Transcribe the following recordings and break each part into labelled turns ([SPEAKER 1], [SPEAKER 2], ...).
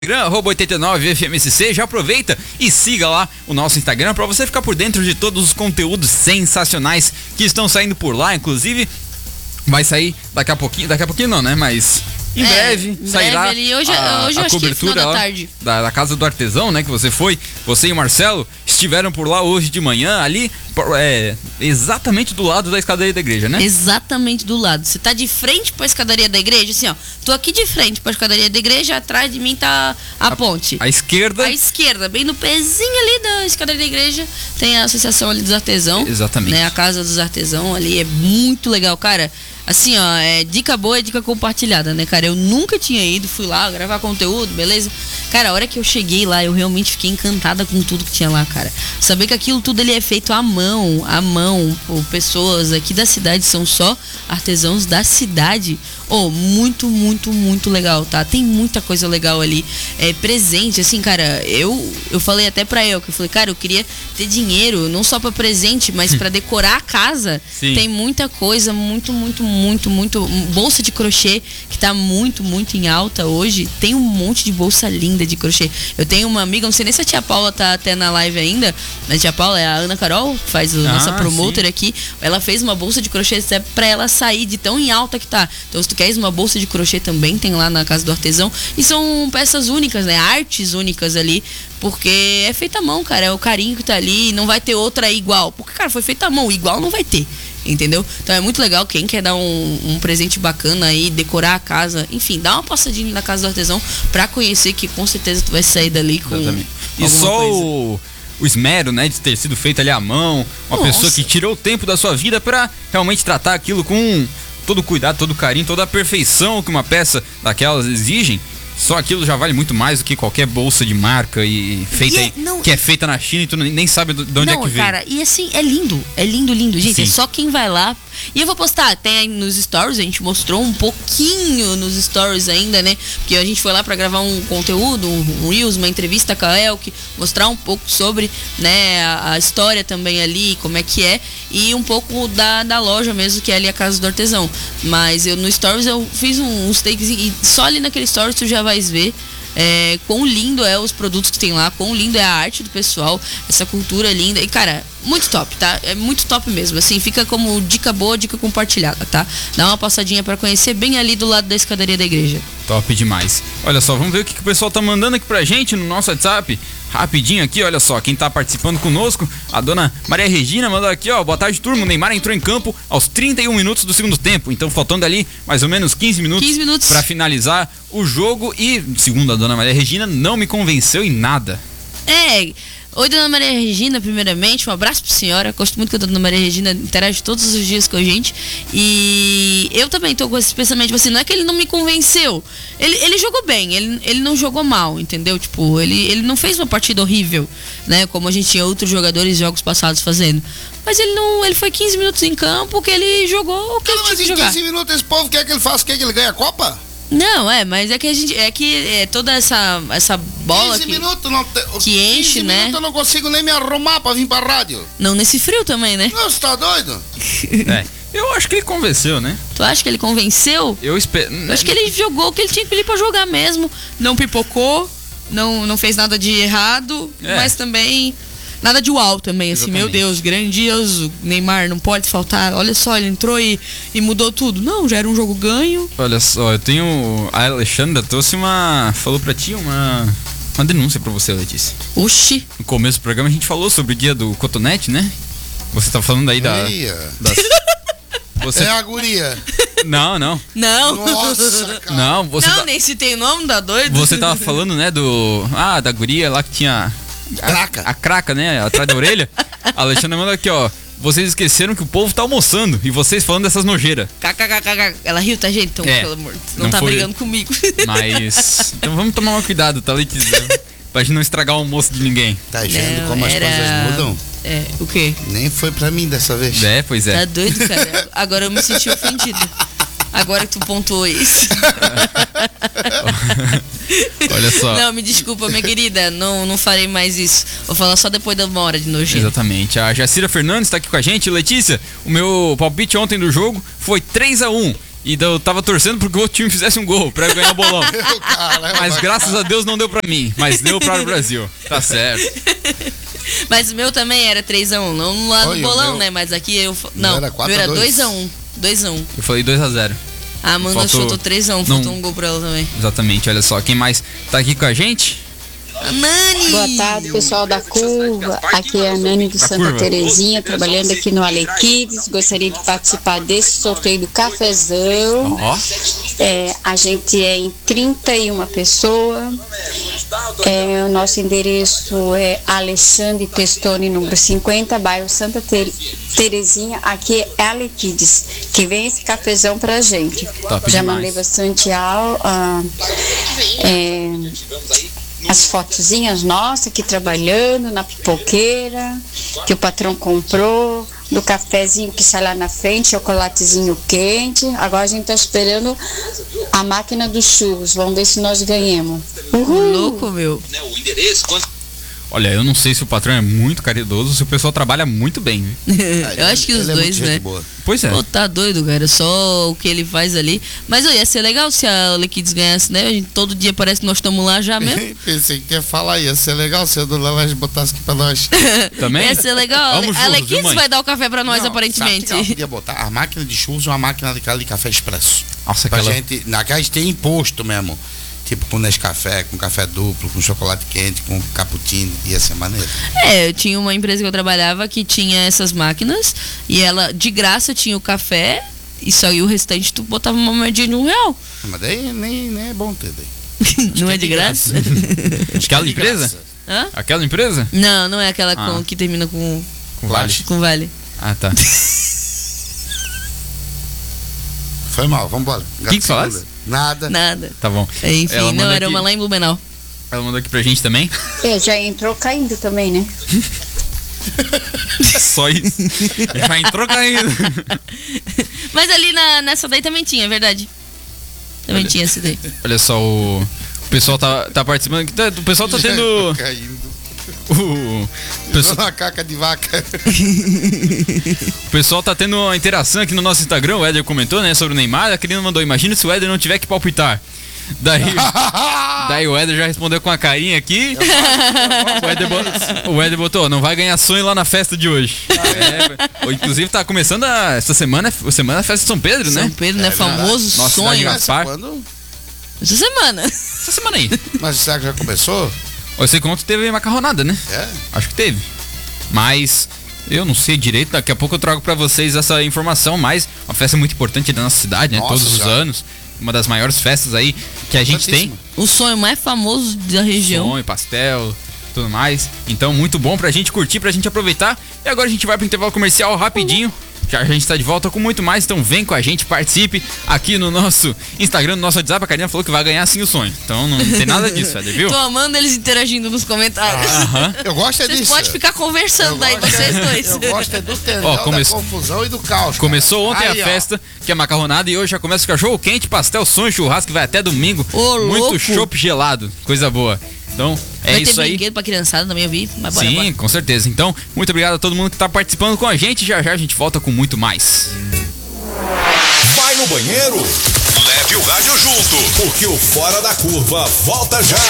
[SPEAKER 1] Instagram, @89FMSC, já aproveita e siga lá o nosso Instagram para você ficar por dentro de todos os conteúdos sensacionais que estão saindo por lá. Inclusive, vai sair daqui a pouquinho não, né? Mas em breve sairá
[SPEAKER 2] hoje
[SPEAKER 1] a cobertura
[SPEAKER 2] da tarde.
[SPEAKER 1] Da Casa do Artesão, né? Que você e o Marcelo estiveram por lá hoje de manhã, ali exatamente do lado da escadaria da igreja, né?
[SPEAKER 2] Exatamente do lado. Você tá de frente pra escadaria da igreja, assim, ó. Tô aqui de frente pra escadaria da igreja, atrás de mim tá a ponte.
[SPEAKER 1] À esquerda.
[SPEAKER 2] À esquerda, bem no pezinho ali da escadaria da igreja, tem a associação ali dos artesãos.
[SPEAKER 1] Exatamente.
[SPEAKER 2] Né? A Casa dos Artesãos ali é muito legal, cara. Assim, ó, dica boa é dica compartilhada, né, cara? Eu nunca tinha ido, fui lá gravar conteúdo, beleza? Cara, a hora que eu cheguei lá, eu realmente fiquei encantada com tudo que tinha lá, cara. Saber que aquilo tudo ele é feito à mão, por pessoas aqui da cidade, são só artesãos da cidade. Muito, muito, muito legal, tá? Tem muita coisa legal ali. Presente, assim, cara, eu falei até pra que eu falei, cara, eu queria ter dinheiro, não só pra presente, mas pra decorar a casa.
[SPEAKER 1] Sim.
[SPEAKER 2] Tem muita coisa, muito. Bolsa de crochê, que tá muito, muito em alta hoje. Tem um monte de bolsa linda de crochê. Eu tenho uma amiga, não sei nem se a tia Paula tá até na live ainda, mas a tia Paula é a Ana Carol, que faz a nossa promoter aqui. Ela fez uma bolsa de crochê pra ela sair de tão em alta que tá. Então, se tu queres uma bolsa de crochê também, tem lá na Casa do Artesão. E são peças únicas, né? Artes únicas ali. Porque é feita à mão, cara. É o carinho que tá ali. Não vai ter outra igual. Porque, cara, foi feita à mão. Igual não vai ter. Entendeu? Então é muito legal. Quem quer dar um presente bacana aí, decorar a casa, enfim, dá uma passadinha na Casa do Artesão pra conhecer, que com certeza tu vai sair dali com.
[SPEAKER 1] Exatamente. E só o esmero, né, de ter sido feito ali à mão, uma pessoa que tirou o tempo da sua vida pra realmente tratar aquilo com todo o cuidado, todo o carinho, toda a perfeição que uma peça daquelas exigem. Só aquilo já vale muito mais do que qualquer bolsa de marca que é feita na China e tu nem sabe de onde é que veio.
[SPEAKER 2] Cara, e assim, é lindo, gente.
[SPEAKER 1] Sim.
[SPEAKER 2] É só quem vai lá. E eu vou postar, tem aí nos stories, a gente mostrou um pouquinho nos stories ainda, né? Porque a gente foi lá pra gravar um conteúdo, um Reels, uma entrevista com a Elke, mostrar um pouco sobre, né, a história também ali, como é que é, e um pouco da loja mesmo, que é ali a Casa do Artesão. Mas no stories eu fiz uns takes e só ali naquele stories tu já vai ver quão lindo é os produtos que tem lá, quão lindo é a arte do pessoal, essa cultura linda. E, cara, muito top, tá? É muito top mesmo. Assim, fica como dica boa, dica compartilhada, tá? Dá uma passadinha pra conhecer bem ali do lado da escadaria da igreja.
[SPEAKER 1] Top demais. Olha só, vamos ver o que o pessoal tá mandando aqui pra gente no nosso WhatsApp. Rapidinho aqui, olha só, quem tá participando conosco, a dona Maria Regina mandou aqui, ó, boa tarde, turma. O Neymar entrou em campo aos 31 minutos do segundo tempo, então faltando ali mais ou menos 15 minutos para finalizar o jogo e, segundo a dona Maria Regina, não me convenceu em nada.
[SPEAKER 2] Oi, dona Maria Regina, primeiramente, um abraço pra senhora. Gosto muito que a dona Maria Regina interage todos os dias com a gente. E eu também tô com esse pensamento, tipo assim, não é que ele não me convenceu. Ele jogou bem, ele não jogou mal, entendeu? Tipo, ele não fez uma partida horrível, né? Como a gente tinha outros jogadores de jogos passados fazendo. Mas ele foi 15 minutos em campo, que ele jogou o que ele tinha que jogar.
[SPEAKER 3] Mas em 15 minutos esse povo quer que ele faça, quer que ele ganhe a Copa?
[SPEAKER 2] Não, mas é que toda essa bola
[SPEAKER 3] 15
[SPEAKER 2] que,
[SPEAKER 3] minutos
[SPEAKER 2] que enche,
[SPEAKER 3] 15
[SPEAKER 2] né?
[SPEAKER 3] minutos eu não consigo nem me arrumar pra vir pra rádio.
[SPEAKER 2] Não nesse frio também, né?
[SPEAKER 3] Não, você tá doido?
[SPEAKER 1] Eu acho que ele convenceu, né?
[SPEAKER 2] Tu acha que ele convenceu?
[SPEAKER 1] Eu espero.
[SPEAKER 2] Eu acho que ele jogou o que ele tinha que pedir pra jogar mesmo. Não pipocou, não fez nada de errado, mas também nada de uau também, assim, meu Deus, grandioso, Neymar, não pode faltar. Olha só, ele entrou e mudou tudo. Não, já era um jogo ganho.
[SPEAKER 1] Olha só, eu tenho... A Alexandra trouxe falou pra ti uma denúncia pra você, Letícia.
[SPEAKER 2] Oxi.
[SPEAKER 1] No começo do programa a gente falou sobre o dia do cotonete, né? Você tá falando aí
[SPEAKER 3] É a guria.
[SPEAKER 2] Não.
[SPEAKER 3] Nossa, cara.
[SPEAKER 1] Não,
[SPEAKER 2] nem citei o nome, da doido.
[SPEAKER 1] Você tava falando, né, da guria lá que tinha... A craca, né? Atrás da orelha. A Alexandra manda aqui, ó. Vocês esqueceram que o povo tá almoçando e vocês falando dessas nojeiras.
[SPEAKER 2] Ela riu, tá, gente? Então, pelo amor. Não tá brigando comigo.
[SPEAKER 1] Mas. Então vamos tomar um cuidado, tá, Letícia? Pra gente não estragar o almoço de ninguém.
[SPEAKER 3] Tá vendo como as coisas mudam?
[SPEAKER 2] O quê?
[SPEAKER 3] Nem foi pra mim dessa vez.
[SPEAKER 1] Pois é.
[SPEAKER 2] Tá doido, cara? Agora eu me senti ofendida. Agora que tu pontuou isso.
[SPEAKER 1] Olha só.
[SPEAKER 2] Não, me desculpa, minha querida. Não farei mais isso. Vou falar só depois de uma hora de nojento.
[SPEAKER 1] Exatamente. A Jacira Fernandes tá aqui com a gente. Letícia, o meu palpite ontem do jogo foi 3-1. E eu tava torcendo porque o outro time fizesse um gol pra eu ganhar o bolão. Mas graças a Deus não deu pra mim, mas deu para o Brasil. Tá certo.
[SPEAKER 2] Mas o meu também era 3-1, não lá no bolão, né? Mas aqui eu... Não,
[SPEAKER 3] era
[SPEAKER 2] meu era 2-1. 2-1.
[SPEAKER 1] Eu falei 2-0.
[SPEAKER 2] A Amanda chutou 3-1, faltou um gol pra ela também.
[SPEAKER 1] Exatamente, olha só, quem mais tá aqui com a gente?
[SPEAKER 2] A Nani!
[SPEAKER 4] Boa tarde, pessoal da Curva. Aqui é a Nani do Santa Terezinha, trabalhando aqui no Ale Kids. Gostaria de participar desse sorteio do cafezão. A gente é em 31 pessoas. O nosso endereço é Alexandre Testoni, número 50, bairro Santa Terezinha. Aqui é Ale Kids, que vem esse cafezão pra gente.
[SPEAKER 1] Top
[SPEAKER 4] Já
[SPEAKER 1] demais.
[SPEAKER 4] mandei bastante as fotozinhas nossas aqui trabalhando na pipoqueira, que o patrão comprou, do cafezinho que sai lá na frente, chocolatezinho quente. Agora a gente tá esperando a máquina dos churros. Vamos ver se nós ganhamos.
[SPEAKER 2] Louco, meu.
[SPEAKER 1] Olha, eu não sei se o patrão é muito caridoso, se o pessoal trabalha muito bem, viu?
[SPEAKER 2] Eu acho que os dois, né?
[SPEAKER 1] Pois é.
[SPEAKER 2] Pô, tá doido, cara. Só o que ele faz ali. Mas ia ser legal se a Ale Kids ganhasse, né? A gente, todo dia parece que nós estamos lá já mesmo.
[SPEAKER 3] Pensei que ia falar, ia ser legal se a Dona Laje botasse aqui pra nós.
[SPEAKER 1] Também?
[SPEAKER 2] Ia ser legal.
[SPEAKER 1] Amo
[SPEAKER 2] A Ale
[SPEAKER 1] churros, viu,
[SPEAKER 2] Kids
[SPEAKER 1] mãe?
[SPEAKER 2] vai dar o café pra nós,
[SPEAKER 3] Não,
[SPEAKER 2] aparentemente.
[SPEAKER 3] sabe que ela podia botar a máquina de churros e uma máquina de café expresso.
[SPEAKER 1] Nossa,
[SPEAKER 3] Pra
[SPEAKER 1] aquela...
[SPEAKER 3] gente, na casa tem imposto mesmo. Tipo com Nescafé, com café duplo, com chocolate quente, com cappuccino, ia ser maneiro.
[SPEAKER 2] Eu tinha uma empresa que eu trabalhava que tinha essas máquinas e ela, de graça, tinha o café e só e o restante tu botava uma moedinha de R$1.
[SPEAKER 3] Mas daí nem é bom ter daí.
[SPEAKER 2] Não é de graça?
[SPEAKER 1] Aquela empresa?
[SPEAKER 2] Hã?
[SPEAKER 1] Aquela empresa?
[SPEAKER 2] Não é aquela que termina com
[SPEAKER 1] Vale.
[SPEAKER 2] com Vale.
[SPEAKER 1] Ah, tá.
[SPEAKER 3] Foi mal, vambora.
[SPEAKER 1] Que falasse?
[SPEAKER 3] Nada.
[SPEAKER 2] Nada.
[SPEAKER 1] Tá bom.
[SPEAKER 2] Enfim,
[SPEAKER 1] Ela
[SPEAKER 2] não,
[SPEAKER 1] manda
[SPEAKER 2] era
[SPEAKER 1] aqui-
[SPEAKER 2] uma lá em Blumenau.
[SPEAKER 1] Ela mandou aqui pra gente também.
[SPEAKER 4] Já entrou caindo também, né?
[SPEAKER 1] Só isso. Já entrou caindo.
[SPEAKER 2] Mas ali nessa daí também tinha, é verdade. Também tinha essa daí.
[SPEAKER 1] Olha só, o pessoal tá participando aqui. O pessoal tá tendo.
[SPEAKER 3] Entrou caindo.
[SPEAKER 1] O pessoal,
[SPEAKER 3] Uma caca de vaca.
[SPEAKER 1] o pessoal tá tendo uma interação aqui no nosso Instagram. O Éder comentou, né, sobre o Neymar. A Karina mandou: imagina se o Éder não tiver que palpitar. Daí o Éder já respondeu com a carinha aqui. O Éder botou: não vai ganhar sonho lá na festa de hoje. Inclusive tá começando essa semana a festa de São Pedro,
[SPEAKER 2] São
[SPEAKER 1] né?
[SPEAKER 2] Pedro, né? Famoso
[SPEAKER 1] Nossa,
[SPEAKER 2] sonho.
[SPEAKER 1] cidade Gaspar.
[SPEAKER 3] Quando?
[SPEAKER 2] Essa semana.
[SPEAKER 1] Essa semana aí.
[SPEAKER 3] Mas será que já começou?
[SPEAKER 1] Eu sei que ontem teve macarronada, né?
[SPEAKER 3] É.
[SPEAKER 1] Acho que teve. Mas eu não sei direito, daqui a pouco eu trago pra vocês essa informação, mas uma festa muito importante da nossa cidade, né?
[SPEAKER 3] Nossa,
[SPEAKER 1] Todos os
[SPEAKER 3] já.
[SPEAKER 1] anos. Uma das maiores festas aí que a gente tem.
[SPEAKER 2] O sonho mais famoso da região.
[SPEAKER 1] Sonho, pastel, tudo mais. Então, muito bom pra gente curtir, pra gente aproveitar. E agora a gente vai pro intervalo comercial rapidinho. Já a gente tá de volta com muito mais, então vem com a gente, participe aqui no nosso Instagram, no nosso WhatsApp. A Karina falou que vai ganhar sim o sonho. Então não tem nada disso, Éder, viu?
[SPEAKER 2] Tô amando eles interagindo nos comentários.
[SPEAKER 1] Aham.
[SPEAKER 3] Eu gosto
[SPEAKER 2] Vocês
[SPEAKER 3] disso.
[SPEAKER 2] podem ficar conversando daí, vocês dois.
[SPEAKER 3] Eu gosto é do tendel,
[SPEAKER 1] Ó,
[SPEAKER 3] da confusão e do caos. cara.
[SPEAKER 1] Começou ontem
[SPEAKER 3] Aí,
[SPEAKER 1] a
[SPEAKER 3] ó.
[SPEAKER 1] festa, que é macarronada, e hoje já começa o cachorro quente, pastel, sonho, churrasco, que vai até domingo.
[SPEAKER 2] Ô,
[SPEAKER 1] Muito
[SPEAKER 2] louco.
[SPEAKER 1] chopp gelado, coisa boa. Então, é
[SPEAKER 2] Vai ter
[SPEAKER 1] isso aí.
[SPEAKER 2] brinquedo pra criançada também, eu vi. Mas bora,
[SPEAKER 1] Sim,
[SPEAKER 2] bora.
[SPEAKER 1] com certeza. Então, muito obrigado a todo mundo que tá participando com a gente. Já a gente volta com muito mais.
[SPEAKER 5] Vai no banheiro? Leve o rádio junto, porque o Fora da Curva volta já.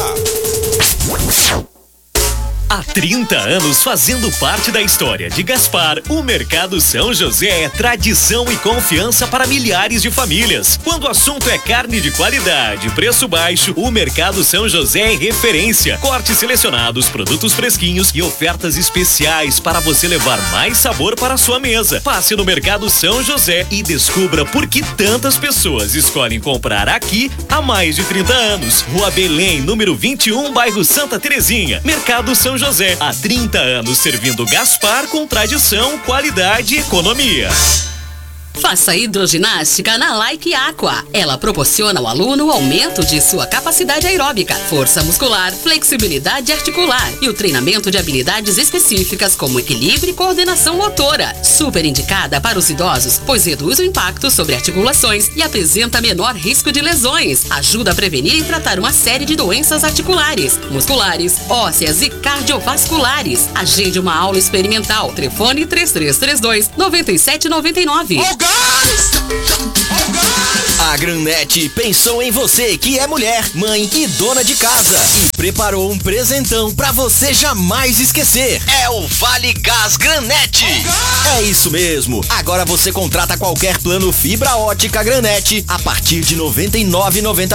[SPEAKER 6] Há 30 anos fazendo parte da história de Gaspar, o Mercado São José é tradição e confiança para milhares de famílias. Quando o assunto é carne de qualidade, preço baixo, o Mercado São José é referência. Cortes selecionados, produtos fresquinhos e ofertas especiais para você levar mais sabor para a sua mesa. Passe no Mercado São José e descubra por que tantas pessoas escolhem comprar aqui há mais de 30 anos. Rua Belém, número 21, bairro Santa Terezinha. Mercado São José, há 30 anos servindo Gaspar com tradição, qualidade e economia.
[SPEAKER 7] Faça hidroginástica na Like Aqua. Ela proporciona ao aluno o aumento de sua capacidade aeróbica, força muscular, flexibilidade articular e o treinamento de habilidades específicas como equilíbrio e coordenação motora. Super indicada para os idosos, pois reduz o impacto sobre articulações e apresenta menor risco de lesões. Ajuda a prevenir e tratar uma série de doenças articulares, musculares, ósseas e cardiovasculares. Agende uma aula experimental. Telefone 3332-9799.
[SPEAKER 5] Gás!
[SPEAKER 8] A Granete pensou em você que é mulher, mãe e dona de casa e preparou um presentão pra você jamais esquecer. É o Vale Gás Granete. É isso mesmo. Agora você contrata qualquer plano fibra ótica Granete a partir de R$ 99,90